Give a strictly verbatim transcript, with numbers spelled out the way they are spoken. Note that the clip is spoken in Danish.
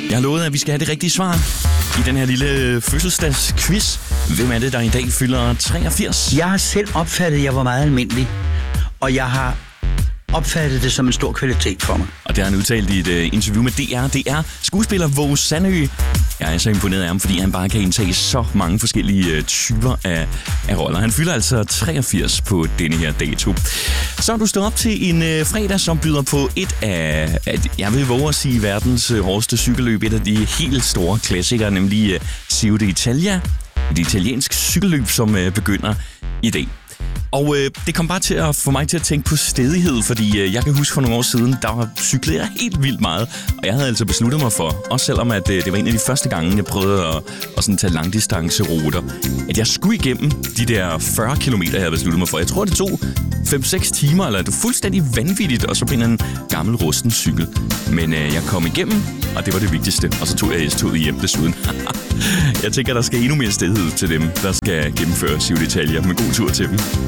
Jeg har lovet, at vi skal have det rigtige svar i den her lille fødselsdagsquiz. Hvem er det, der i dag fylder treogfirs? Jeg har selv opfattet, at jeg var meget almindelig. Og jeg har opfattet det som en stor kvalitet for mig. Og det har han udtalt i et uh, interview med D R. Det er skuespiller Våge Sandø. Jeg er så imponeret af ham, fordi han bare kan indtage så mange forskellige uh, typer af, af roller. Han fylder altså treogfirs på denne her dato. Så har du stået op til en uh, fredag, som byder på et af, af jeg vil våge at sige, verdens uh, hårdeste cykelløb. Et af de helt store klassikere, nemlig uh, Giro d'Italia. Et italiensk cykelløb, som uh, begynder i dag. Og øh, det kom bare til at få mig til at tænke på stedighed, fordi øh, jeg kan huske for nogle år siden, der cyklede jeg helt vildt meget. Og jeg havde altså besluttet mig for, også selvom at, øh, det var en af de første gange, jeg prøvede at, at sådan tage langdistanceruter, at jeg skulle igennem de der fyrre kilometer, jeg havde besluttet mig for. Jeg tror, det tog fem seks timer, eller det var fuldstændig vanvittigt, og så på en gammel rusten cykel. Men øh, jeg kom igennem, og det var det vigtigste. Og så tog jeg S-toget hjem desuden. Jeg tænker, der skal endnu mere stedighed til dem, der skal gennemføre Giro d'Italia. Med god tur til dem.